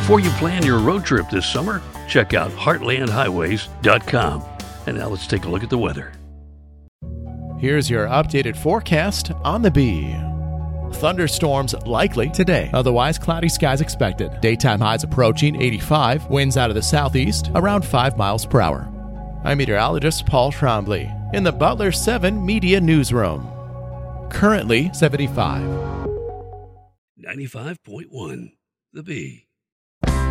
Before you plan your road trip this summer, check out heartlandhighways.com. And now let's take a look at the weather. Here's your updated forecast on the Bee. Thunderstorms likely today. Otherwise, cloudy skies expected. Daytime highs approaching 85. Winds out of the southeast around 5 miles per hour. I'm meteorologist Paul Trombley in the Butler 7 Media Newsroom. Currently 75. 95.1 The Bee.